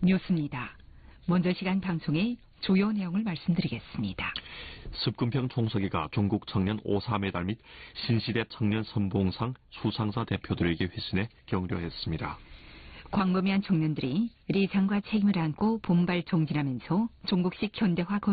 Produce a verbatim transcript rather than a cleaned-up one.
뉴스입니다. 먼저 시간 방송의 주요 내용을 말씀드리겠습니다. 습근평 총서기가 전국 청년 오사메달 및 신시대 청년 선봉상 수상자 대표들에게 회신해 격려했습니다. 광범위한 청년들이 리상과 책임을 안고 분발 총진하면서 종국식 현대화